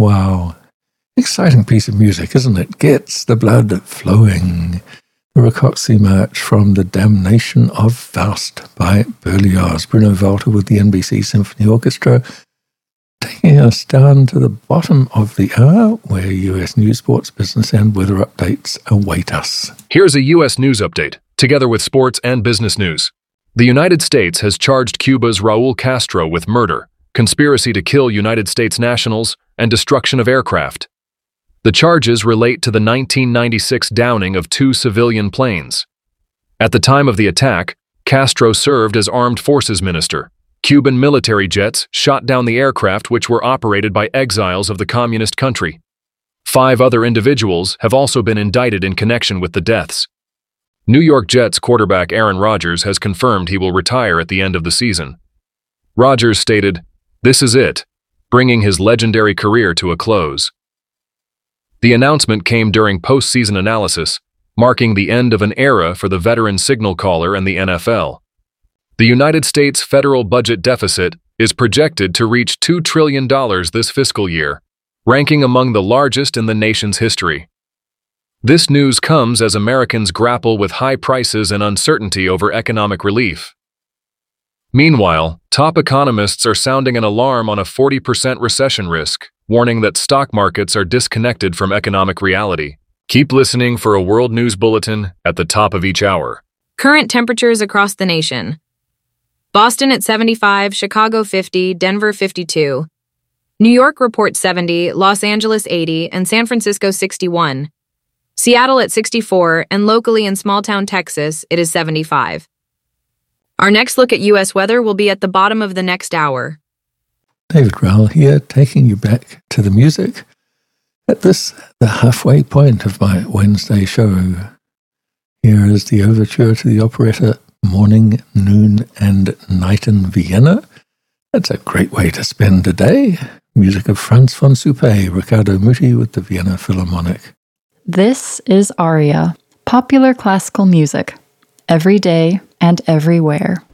Wow. Exciting piece of music, isn't it? Gets the blood flowing. The Rákóczi March from The Damnation of Faust by Berlioz. Bruno Walter with the NBC Symphony Orchestra, taking us down to the bottom of the hour, where U.S. news, sports, business, and weather updates await us. Here's a U.S. news update, together with sports and business news. The United States has charged Cuba's Raul Castro with murder, conspiracy to kill United States nationals, and destruction of aircraft. The charges relate to the 1996 downing of 2 civilian planes. At the time of the attack, Castro served as Armed Forces Minister. Cuban military jets shot down the aircraft, which were operated by exiles of the communist country. 5 other individuals have also been indicted in connection with the deaths. New York Jets quarterback Aaron Rodgers has confirmed he will retire at the end of the season. Rodgers stated, "This is it," bringing his legendary career to a close. The announcement came during postseason analysis, marking the end of an era for the veteran signal caller and the NFL. The United States federal budget deficit is projected to reach $2 trillion this fiscal year, ranking among the largest in the nation's history. This news comes as Americans grapple with high prices and uncertainty over economic relief. Meanwhile, top economists are sounding an alarm on a 40% recession risk, warning that stock markets are disconnected from economic reality. Keep listening for a world news bulletin at the top of each hour. Current temperatures across the nation. Boston at 75, Chicago 50, Denver 52. New York reports 70, Los Angeles 80, and San Francisco 61. Seattle at 64, and locally in small-town Texas, it is 75. Our next look at U.S. weather will be at the bottom of the next hour. David Rowell here, taking you back to the music. At this, the halfway point of my Wednesday show. Here is the overture to the operetta Morning, Noon, and Night in Vienna. That's a great way to spend a day. Music of Franz von Suppé, Riccardo Muti with the Vienna Philharmonic. This is Aria, popular classical music, every day and everywhere.